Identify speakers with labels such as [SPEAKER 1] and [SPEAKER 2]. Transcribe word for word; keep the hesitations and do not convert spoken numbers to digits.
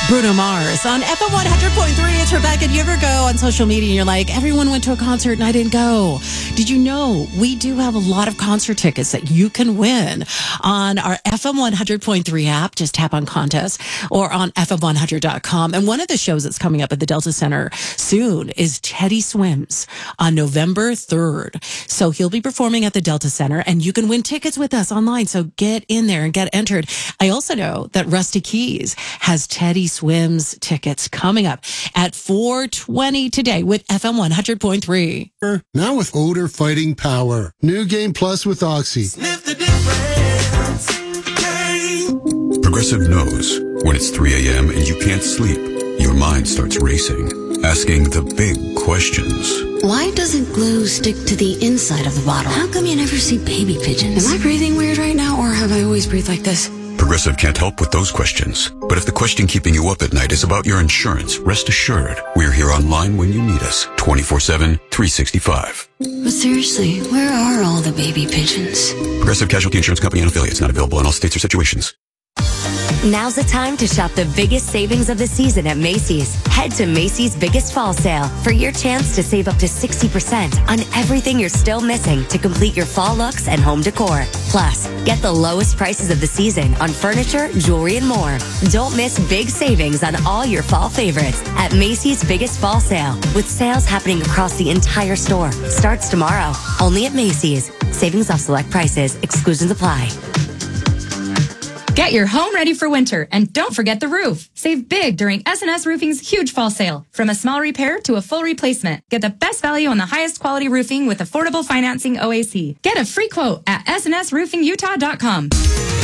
[SPEAKER 1] Bruno Mars on F M one hundred point three. It's Rebecca. Do you ever go on social media and you're like, everyone went to a concert and I didn't go? Did you know we do have a lot of concert tickets that you can win on our F M one hundred point three app? Just tap on contest or on F M one hundred dot com. And one of the shows that's coming up at the Delta Center soon is Teddy Swims on November third. So he'll be performing at the Delta Center and you can win tickets with us online. So get in there and get entered. I also know that Rusty Keys has Teddy Swims tickets coming up at four twenty today with F M one hundred point three.
[SPEAKER 2] Now with odor fighting power. New Game Plus with Oxy.
[SPEAKER 3] Sniff the difference. Hey.
[SPEAKER 4] Progressive knows when it's three a.m. and you can't sleep, your mind starts racing, asking the big questions.
[SPEAKER 5] Why doesn't glue stick to the inside of the bottle? How come you never see baby pigeons? Am I breathing weird right now, or have I always breathed like this?
[SPEAKER 4] Progressive can't help with those questions. But if the question keeping you up at night is about your insurance, rest assured, we're here online when you need us, twenty-four seven, three sixty-five.
[SPEAKER 5] But seriously, where are all the baby pigeons?
[SPEAKER 4] Progressive Casualty Insurance Company and affiliates, not available in all states or situations.
[SPEAKER 6] Now's the time to shop the biggest savings of the season at Macy's. Head to Macy's Biggest Fall Sale for your chance to save up to sixty percent on everything you're still missing to complete your fall looks and home decor. Plus, get the lowest prices of the season on furniture, jewelry, and more. Don't miss big savings on all your fall favorites at Macy's Biggest Fall Sale, with sales happening across the entire store. Starts tomorrow, only at Macy's. Savings off select prices. Exclusions apply.
[SPEAKER 7] Get your home ready for winter, and don't forget the roof. Save big during S and S Roofing's huge fall sale. From a small repair to a full replacement. Get the best value on the highest quality roofing with affordable financing O A C. Get a free quote at S and S roofing utah dot com.